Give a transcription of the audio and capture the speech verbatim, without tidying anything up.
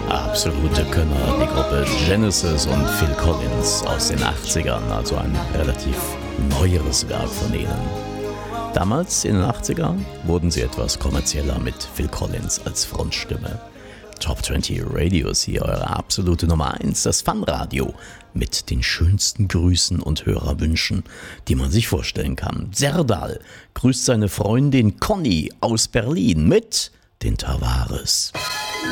Absolute Könner, die Gruppe Genesis und Phil Collins aus den achtzigern, also ein relativ neueres Werk von ihnen. Damals in den achtzigern wurden sie etwas kommerzieller mit Phil Collins als Frontstimme. Top zwanzig Radios hier, eure absolute Nummer eins, das Fun-Radio mit den schönsten Grüßen und Hörerwünschen, die man sich vorstellen kann. Serdal grüßt seine Freundin Conny aus Berlin mit den Tavares.